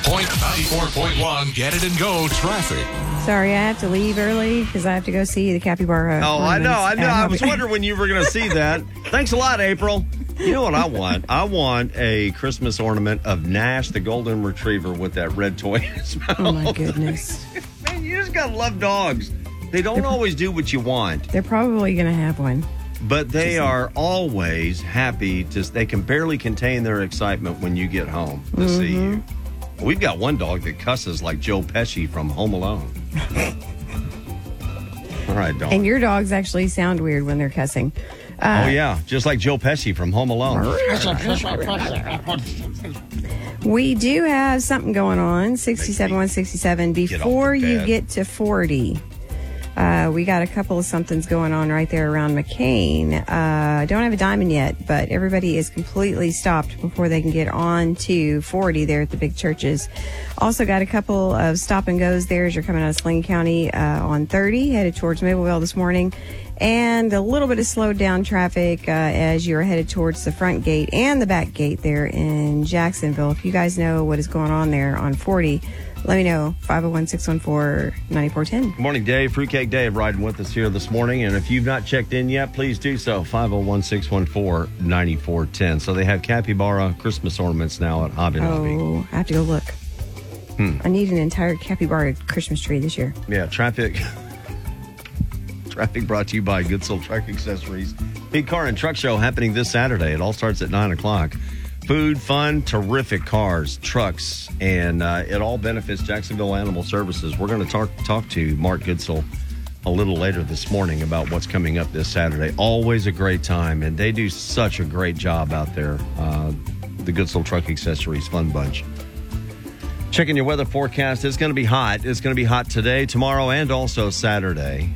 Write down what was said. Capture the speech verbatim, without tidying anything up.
point, ninety-four point one, Get It and Go traffic. Sorry, I have to leave early because I have to go see the capybara. Oh, I know, I know. I was Um, wondering when you were going to see that. Thanks a lot, April. You know what I want? I want a Christmas ornament of Nash, the golden retriever, with that red toy in his mouth. Oh, my goodness. Man, you just got to love dogs. They don't always do what you want. They're probably going to have one. But they are always happy to, they can barely contain their excitement when you get home to mm-hmm. see you. We've got one dog that cusses like Joe Pesci from Home Alone. All right, dog. And your dogs actually sound weird when they're cussing. Uh, oh, yeah. Just like Joe Pesci from Home Alone. We do have something going on, sixty-seven one sixty-seven, before you get to forty. Uh, we got a couple of somethings going on right there around McCain. Uh, don't have a diamond yet, but everybody is completely stopped before they can get on to forty there at the big churches. Also got a couple of stop and goes there as you're coming out of Sling County uh, on thirty, headed towards Mableville this morning. And a little bit of slowed down traffic uh, as you're headed towards the front gate and the back gate there in Jacksonville. If you guys know what is going on there on forty, let me know. five oh one, six one four, nine four one oh. Good morning, Dave. Fruitcake Dave riding with us here this morning. And if you've not checked in yet, please do so. five oh one, six one four, nine four one oh. So they have capybara Christmas ornaments now at Hobby Lobby. Oh, I have to go look. Hmm. I need an entire capybara Christmas tree this year. Yeah, traffic. Traffic brought to you by Good Soul Truck Accessories. Big Car and Truck Show happening this Saturday. It all starts at nine o'clock. Food, fun, terrific cars, trucks, and uh, it all benefits Jacksonville Animal Services. We're going to talk talk to Mark Goodsell a little later this morning about what's coming up this Saturday. Always a great time, and they do such a great job out there. Uh, the Goodsell Truck Accessories Fun Bunch. Checking your weather forecast. It's going to be hot. It's going to be hot today, tomorrow, and also Saturday.